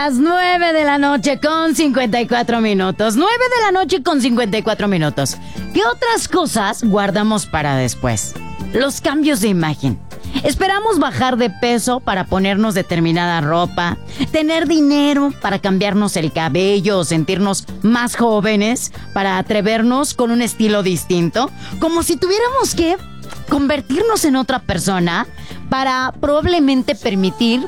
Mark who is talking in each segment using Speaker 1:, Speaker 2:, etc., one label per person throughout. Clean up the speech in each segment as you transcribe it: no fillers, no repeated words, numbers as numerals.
Speaker 1: Las 9 de la noche con 54 minutos. 9 de la noche con 54 minutos. ¿Qué otras cosas guardamos para después? Los cambios de imagen. Esperamos bajar de peso para ponernos determinada ropa, tener dinero para cambiarnos el cabello o sentirnos más jóvenes, para atrevernos con un estilo distinto, como si tuviéramos que convertirnos en otra persona para probablemente permitir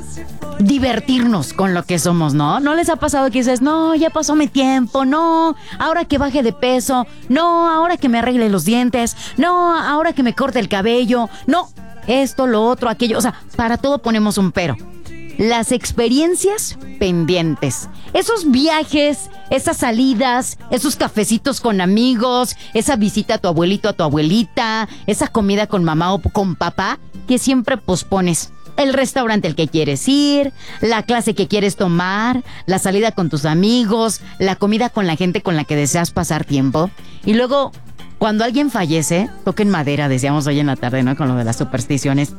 Speaker 1: divertirnos con lo que somos, ¿no? ¿No les ha pasado que dices, no, ya pasó mi tiempo, no, ahora que baje de peso, no, ahora que me arregle los dientes, no, ahora que me corte el cabello, no, esto, lo otro, aquello, o sea, para todo ponemos un pero. Las experiencias pendientes, esos viajes, esas salidas, esos cafecitos con amigos, esa visita a tu abuelito, a tu abuelita, esa comida con mamá o con papá que siempre pospones. El restaurante al que quieres ir, la clase que quieres tomar, la salida con tus amigos, la comida con la gente con la que deseas pasar tiempo. Y luego, cuando alguien fallece, toquen madera, decíamos hoy en la tarde, ¿no? Con lo de las supersticiones.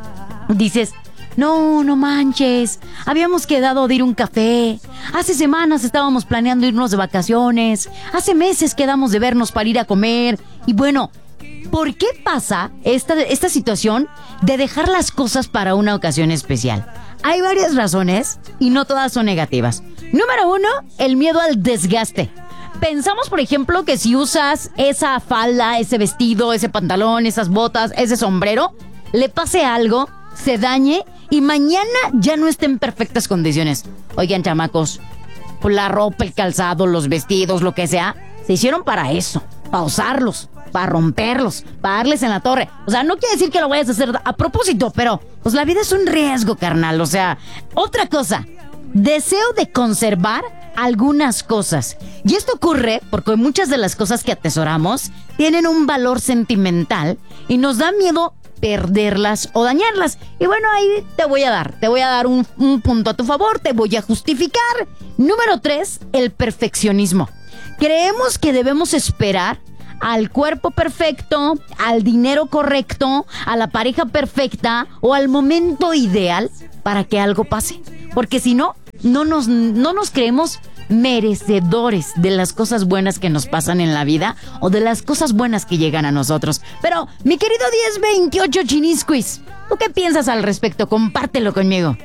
Speaker 1: Dices, no manches, habíamos quedado de ir a un café. Hace semanas estábamos planeando irnos de vacaciones. Hace meses quedamos de vernos para ir a comer. Y bueno, ¿por qué pasa esta situación de dejar las cosas para una ocasión especial? Hay varias razones y no todas son negativas. Número 1, el miedo al desgaste. Pensamos, por ejemplo, que si usas esa falda, ese vestido, ese pantalón, esas botas, ese sombrero, le pase algo, se dañe y mañana ya no esté en perfectas condiciones. Oigan, chamacos, pues la ropa, el calzado, los vestidos, lo que sea, se hicieron para eso, para usarlos, para romperlos, para darles en la torre. O sea, no quiere decir que lo vayas a hacer a propósito, pero pues la vida es un riesgo, carnal. O sea, otra cosa, deseo de conservar algunas cosas. Y esto ocurre porque muchas de las cosas que atesoramos tienen un valor sentimental y nos da miedo perderlas o dañarlas. Y bueno, ahí te voy a dar un punto a tu favor, te voy a justificar. Número 3, el perfeccionismo. Creemos que debemos esperar al cuerpo perfecto, al dinero correcto, a la pareja perfecta o al momento ideal para que algo pase. Porque si no, no nos creemos merecedores de las cosas buenas que nos pasan en la vida o de las cosas buenas que llegan a nosotros. Pero, mi querido 1028 Chinisquis, ¿tú qué piensas al respecto? Compártelo conmigo.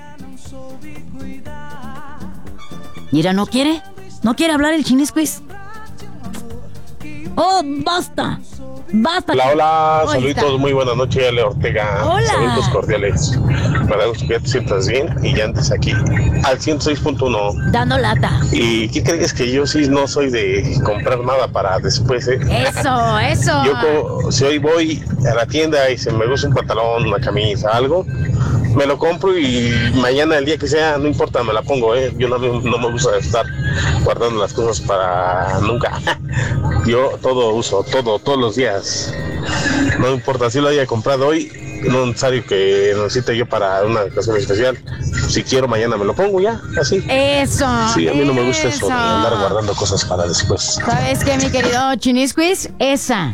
Speaker 1: Mira, ¿no quiere hablar el Chinisquis? ¡Oh, basta!
Speaker 2: Hola, saluditos, muy buenas noches, Leo Ortega.
Speaker 1: Hola.
Speaker 2: Saludos cordiales. Me da gusto que te sientas bien y ya antes aquí, al 106.1.
Speaker 1: Dando lata.
Speaker 2: ¿Y qué crees? Que yo sí no soy de comprar nada para después, ¿eh?
Speaker 1: Eso.
Speaker 2: Yo, si hoy voy a la tienda y se me gusta un pantalón, una camisa, algo, me lo compro y mañana, el día que sea, no importa, me la pongo, ¿eh? Yo no me gusta estar guardando las cosas para nunca. Yo todo uso, todos los días. No importa si lo haya comprado hoy, no es necesario que necesite yo para una ocasión especial. Si quiero, mañana me lo pongo ya, así.
Speaker 1: Eso.
Speaker 2: Sí, a mí no me gusta eso de andar guardando cosas para después.
Speaker 1: ¿Sabes qué, mi querido Chinisquis? Esa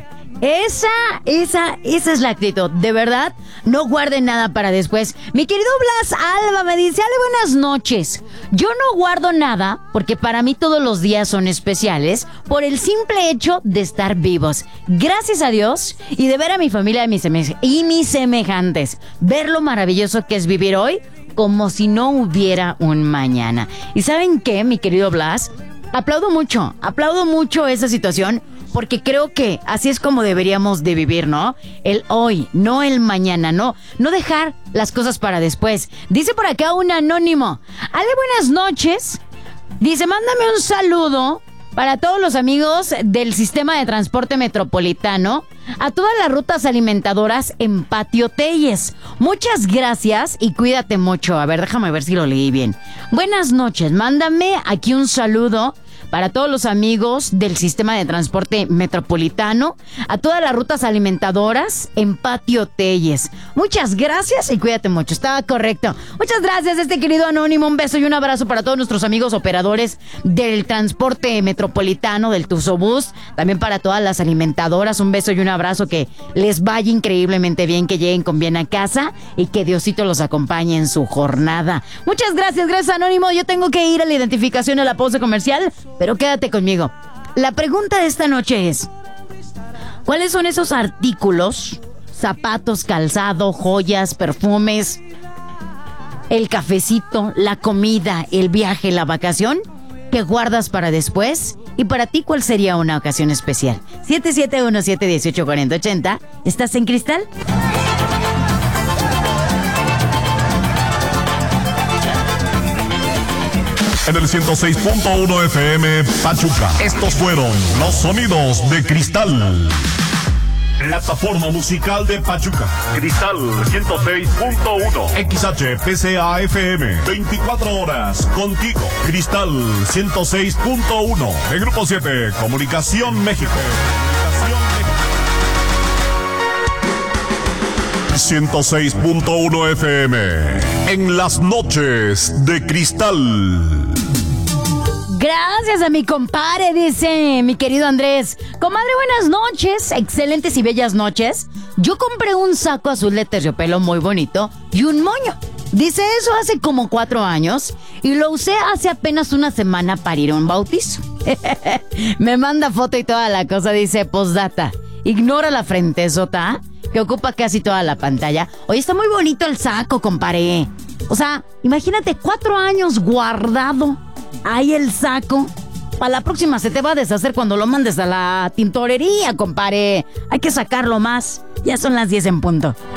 Speaker 1: es la actitud. De verdad, no guarden nada para después. Mi querido Blas Alba me dice, Ale, buenas noches. Yo no guardo nada porque para mí todos los días son especiales por el simple hecho de estar vivos. Gracias a Dios y de ver a mi familia y mis semejantes. Ver lo maravilloso que es vivir hoy como si no hubiera un mañana. ¿Y saben qué, mi querido Blas? Aplaudo mucho esa situación. Porque creo que así es como deberíamos de vivir, ¿no? El hoy, no el mañana, no dejar las cosas para después. Dice por acá un anónimo, Ale, buenas noches. Dice, mándame un saludo para todos los amigos del sistema de transporte metropolitano, a todas las rutas alimentadoras en Patio Telles. Muchas gracias y cuídate mucho. A ver, déjame ver si lo leí bien. Buenas noches, mándame aquí un saludo para todos los amigos del sistema de transporte metropolitano, a todas las rutas alimentadoras en Patio Telles. Muchas gracias y cuídate mucho. Estaba correcto. Muchas gracias, querido anónimo. Un beso y un abrazo para todos nuestros amigos operadores del transporte metropolitano, del Tusobús. También para todas las alimentadoras. Un beso y un abrazo. Que les vaya increíblemente bien, que lleguen con bien a casa y que Diosito los acompañe en su jornada. Muchas gracias, anónimo. Yo tengo que ir a la identificación, a la pausa comercial, pero quédate conmigo. La pregunta de esta noche es: ¿cuáles son esos artículos, zapatos, calzado, joyas, perfumes, el cafecito, la comida, el viaje, la vacación, que guardas para después? Y para ti, ¿cuál sería una ocasión especial? 7717184080. ¿Estás en Cristal?
Speaker 3: En el 106.1 FM Pachuca. Estos fueron los sonidos de Cristal. Plataforma musical de Pachuca. Cristal 106.1. XHPCA FM. 24 horas contigo. Cristal 106.1. De Grupo 7. Comunicación México. 106.1 FM. En las noches de Cristal.
Speaker 1: Gracias a mi compadre, dice mi querido Andrés. Comadre, buenas noches, excelentes y bellas noches. Yo compré un saco azul de terciopelo muy bonito y un moño. Dice eso hace como 4 años y lo usé hace apenas una semana para ir a un bautizo. Me manda foto y toda la cosa, dice postdata. Ignora la frentezota que ocupa casi toda la pantalla. Oye, está muy bonito el saco, compadre. O sea, imagínate 4 años guardado. Ahí el saco. Para la próxima se te va a deshacer cuando lo mandes a la tintorería, compadre. Hay que sacarlo más. Ya son las 10 en punto.